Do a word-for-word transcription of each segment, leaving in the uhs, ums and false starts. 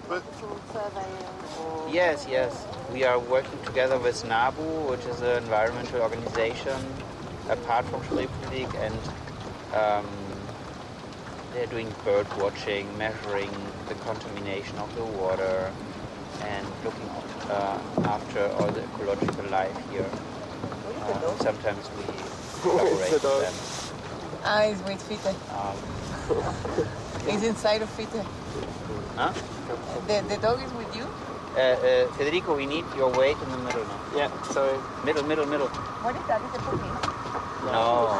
But surveying? Yes, yes. We are working together with NABU, which is an environmental organization apart from Spreepolitik, and um, they're doing bird watching, measuring the contamination of the water, and looking uh, after all the ecological life here. Uh, sometimes we collaborate with them. Ah, it's with Fite. Um, It's inside of Fite. huh? The, the dog is with you? Uh, uh, Federico, we need your weight in the middle now. Yeah, sorry. Middle, middle, middle. What is that? Is it for me? No.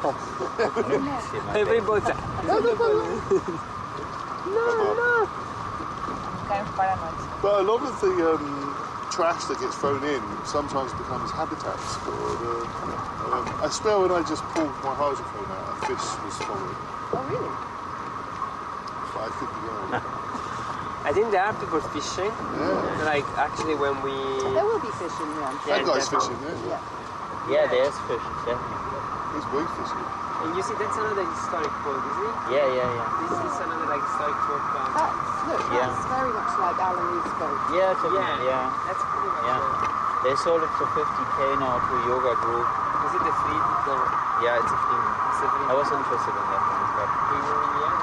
Everybody. No, no, no. No, no. I'm kind of paranoid. but a lot of the um, trash that gets thrown in sometimes becomes habitats for the. Um, I swear when I just pulled my hydrophone out, a fish was following. Oh, really? But I could be wrong. I think there are people fishing. Yeah. Like actually when we. There will be fishing here, I'm sure. That guy's definitely. fishing, yeah. Yeah. Yeah, there's fish, definitely. He's way fishing. And you see, that's another historic boat, isn't it? Yeah, yeah, yeah. This is another like historic boat. Um, That's, look, Yeah. that's very much like Alan Reed's boat. Yeah, it's a, yeah, yeah. That's pretty much. Yeah. it. They sold it for fifty K now to a yoga group. Is it the fleet? No, Yeah, it's a theme. it's the fleet. I was interested in that one, but We were in the end.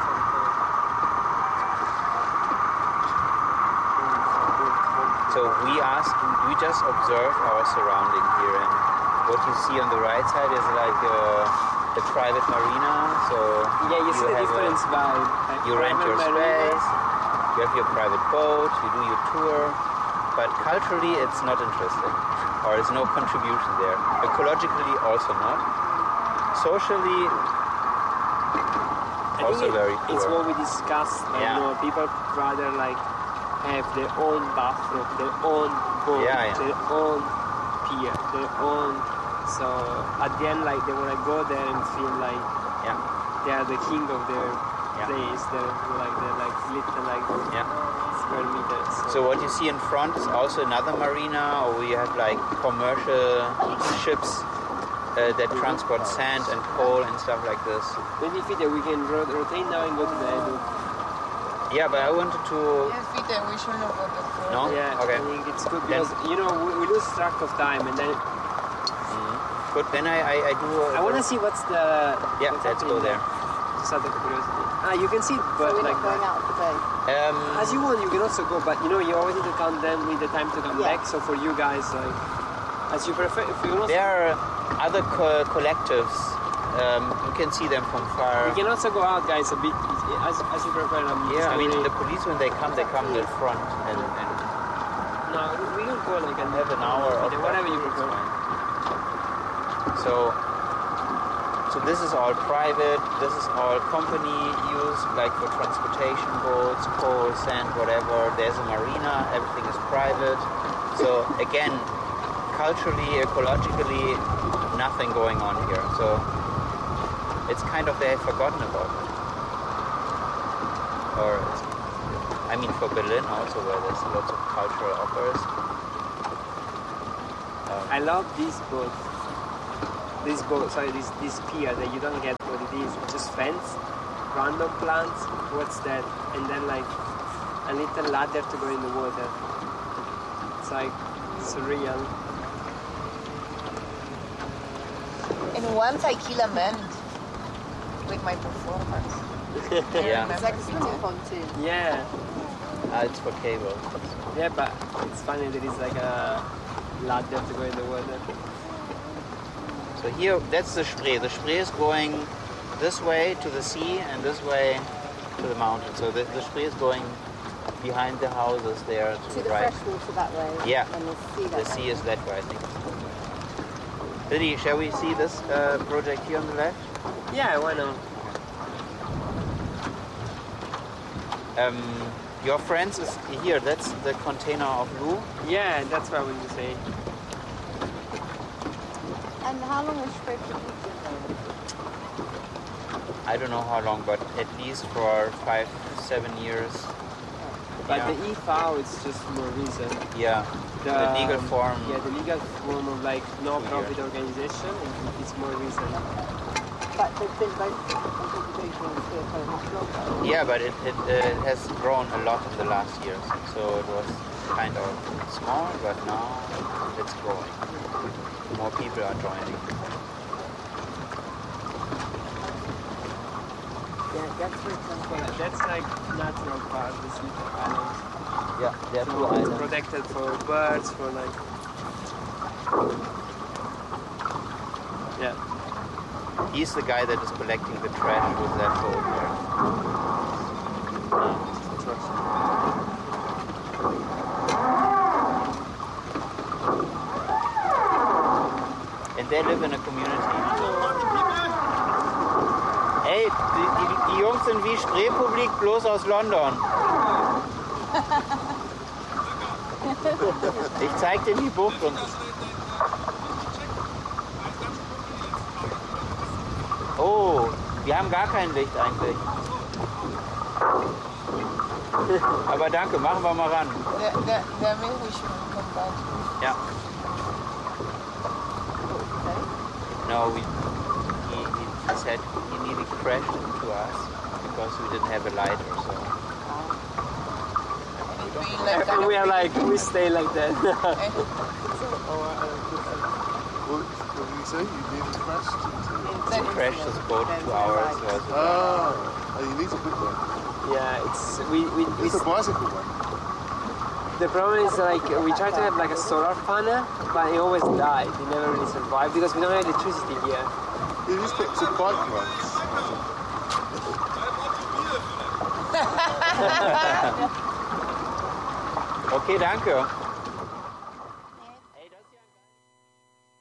so we asked, we just observe our surrounding here, and what you see on the right side is like uh, the private marina. So Yeah, you see the have a- difference by. Like, you rent your private marina. space, you have your private boat, you do your tour, but culturally it's not interesting, or there's no contribution there. Ecologically also not. Socially I think also it- very poor. It's what we discussed. Like, Yeah. you know, people rather like have their own bathroom, their own boat, Yeah, yeah. their own pier, their own. So at the end, like they want to go there and feel like Yeah, they are the king of their Yeah. place. They're like they're like little like yeah. square meters. So what you see in front is also another marina, or we have like commercial ships uh, that transport sand and coal and stuff like this. Maybe if it, we can ro- rotate now and go to the Edu. Yeah, but I wanted to. Yes, Fite, we should not go to the No? Yeah, Okay. I think it's good Then- because you know we, we lose track of time and then But then I, I, I do. Uh, I want to see what's the Yeah, what's let's go happening there. Just out of curiosity. Ah, you can see, So but we're like not going out of the bay. Um, as you want, you can also go. But you know, you always need to count them with the time to come Yeah. back. So for you guys, like as you prefer, if you also, there are other co- collectives. Um, you can see them from far. you can also go out, guys, a bit as, as you prefer. I'm just Yeah, I mean gonna- the police when they come, they come to the front and, and no, we can go like an have an hour of whatever you that. prefer. So, so this is all private. This is all company use, like for transportation boats, coal, sand, whatever. There's a marina. Everything is private. So again, culturally, ecologically, nothing going on here. So it's kind of they have forgotten about it. Or, it's, I mean, for Berlin also, where there's lots of cultural offers. Um, I love this boat. This boat, sorry, this this pier that you don't get what it is. It's just fence, random plants. What's that? And then like a little ladder to go in the water. It's like surreal. And once I kill a man with my performance. Yeah. It's like a swimming pontoon. Yeah, Ah, it's for cable. yeah, but it's funny that it's like a ladder to go in the water. So here, that's the Spree. The Spree is going this way to the sea and this way to the mountain. So the, the Spree is going behind the houses there to See the the right. freshwater that way. Yeah. And the sea that The way. sea is that way, I think. Lily, shall we see this uh, project here on the left? Yeah, why not? Um, your friends is here. That's the container of Lou. Yeah, that's what I was saying. And how long is Spree been there? I don't know how long, but at least for five, seven years. But Yeah. the E F A O is just more recent. Yeah. The, The legal form. Yeah, the legal form of like no-profit organization, and it's more recent. But there's been both anticipation and fear very much longer. Yeah, but it, it, uh, it has grown a lot in the last years. So it was kind of small, but now it's growing. More people are joining. Yeah, that's for example. Yeah, that's like natural part, the Sweeter Islands. Yeah, there are So two it's islands. protected for birds, for like. Yeah. He's the guy that is collecting the trash with that boat there. And they live in a community. Hey, die, die, die Jungs sind wie Spreepublik, bloß aus London. Ich zeig dir die Bucht und... Oh, wir haben gar kein Licht eigentlich. Aber danke, machen wir mal ran. There, there, there maybe we should come back. Ja. No, we, he, he said he nearly crashed into us because we didn't have a light or so. And it being like kind And we of are like, we stay like that. and What, what did you say? You nearly crashed into then He crashed his boat two hours ago. Ah, oh, you need a big one. Yeah, it's we we, we It's a bicycle one. the problem is like we try to have like a solar panel, but it always died. It never really survived because we don't have electricity here. You just put some bike runs. Okay, danke.